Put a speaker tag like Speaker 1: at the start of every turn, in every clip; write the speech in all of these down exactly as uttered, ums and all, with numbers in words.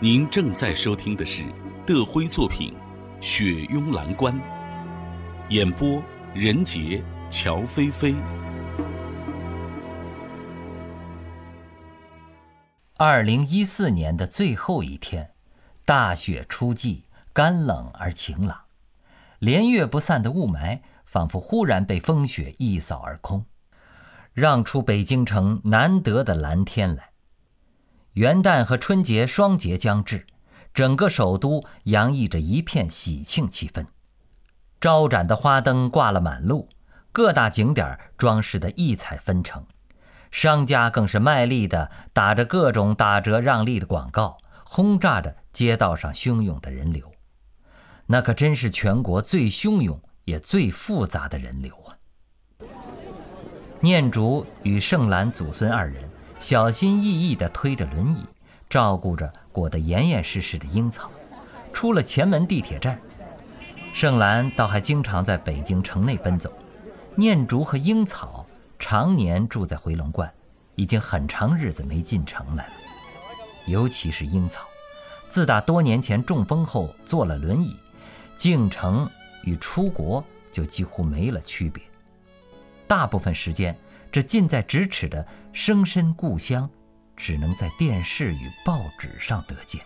Speaker 1: 您正在收听的是德辉作品《雪拥蓝关》，演播任杰、乔菲菲。
Speaker 2: 二零一四年的最后一天，大雪初霁，干冷而晴朗，连月不散的雾霾仿佛忽然被风雪一扫而空，让出北京城难得的蓝天来。元旦和春节双节将至，整个首都洋溢着一片喜庆气氛。招展的花灯挂了满路，各大景点装饰得异彩纷呈，商家更是卖力地打着各种打折让利的广告，轰炸着街道上汹涌的人流。那可真是全国最汹涌也最复杂的人流啊！念竹与盛兰祖孙二人小心翼翼地推着轮椅，照顾着裹得严严实实的樱草。出了前门地铁站，盛兰倒还经常在北京城内奔走，念竹和樱草常年住在回龙观，已经很长日子没进城来了。尤其是樱草，自打多年前中风后坐了轮椅，进城与出国就几乎没了区别。大部分时间，这近在咫尺的生身故乡，只能在电视与报纸上得见。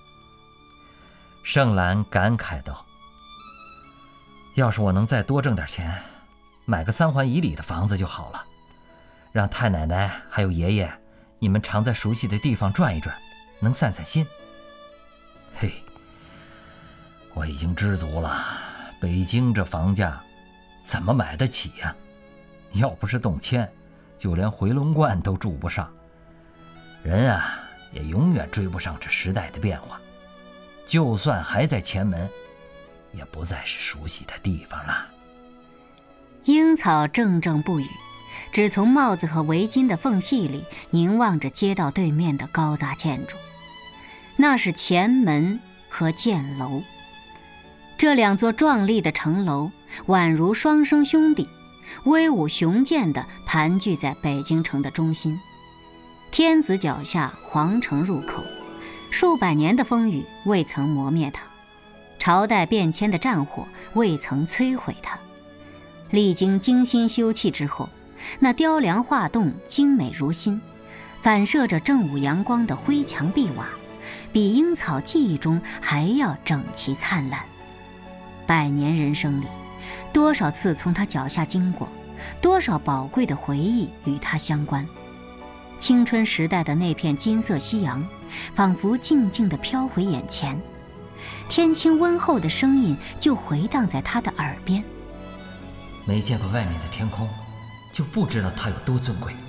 Speaker 2: 盛兰感慨道：“要是我能再多挣点钱，买个三环以里的房子就好了，让太奶奶还有爷爷你们常在熟悉的地方转一转，能散散心。嘿，我已经知足了，北京这房价怎么买得起呀？要不是动迁，就连回龙观都住不上。人啊，也永远追不上这时代的变化，就算还在前门，也不再是熟悉的地方了。”
Speaker 3: 樱草怔怔不语，只从帽子和围巾的缝隙里凝望着街道对面的高大建筑。那是前门和箭楼，这两座壮丽的城楼宛如双生兄弟，威武雄健地盘踞在北京城的中心。天子脚下，皇城入口，数百年的风雨未曾磨灭它，朝代变迁的战火未曾摧毁它。历经精心修葺之后，那雕梁画栋，精美如新，反射着正午阳光的灰墙壁瓦，比樱草记忆中还要整齐灿烂。百年人生里，多少次从他脚下经过，多少宝贵的回忆与他相关。青春时代的那片金色夕阳，仿佛静静地飘回眼前，天清温厚的声音就回荡在他的耳边：“
Speaker 2: 没见过外面的天空，就不知道它有多尊贵。